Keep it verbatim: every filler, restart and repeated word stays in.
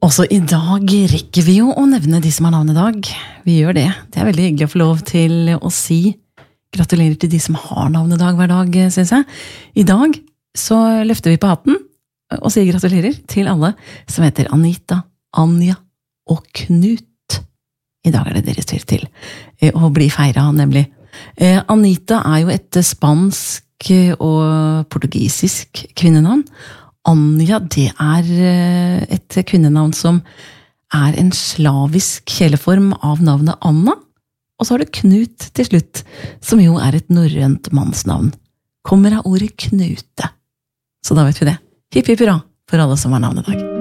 Også i dag rekker vi jo å nevne de som har navnedag. Vi gjør det. Det er veldig hyggelig å få lov til å si gratulerer til de som har navnedag hver dag, synes jeg. I dag så løfter vi på hatten og sier gratulerer til alle som heter Anita, Anja og Knut. I dag er det deres tur til å bli feiret, nemlig. Anita er jo et spansk og portugisisk kvinnenavn. Anja, det er et kvinnenavn som er en slavisk kjeleform av navnet Anna, og så har du Knut til slutt, som jo er et norrønt mannsnavn. Kommer av ordet knute. Så da vet vi det. Hipp hipp hurra for alle som har navnedag.